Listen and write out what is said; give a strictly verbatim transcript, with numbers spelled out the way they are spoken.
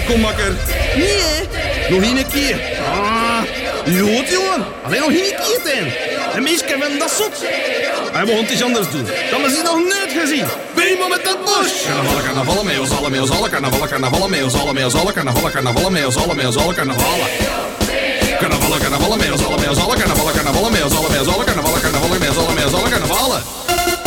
kom makker. Nee, hè? Nog één keer. Ah, jood, jongen. Alleen nog één keer, ten. En meisje van dat zot. Hij wil het iets anders doen. Dat hebben ze nog nooit gezien. Ben maar met dat bos. Carnavallen, carnavallen, mee ons allen, mee ons allen. Carnavallen, carnavallen, mee ons allen, mee ons allen. Carnavallen, carnavallen, mee ons allen, mee ons allen. Carnavallen. Carnavallen, carnavallen, mee ons allen, mee ons allen. Carnavallen, carnavallen, mee ons allen, mee ons allen. Carnavallen, carnavallen, mee ons allen, mee ons allen. Carnavallen.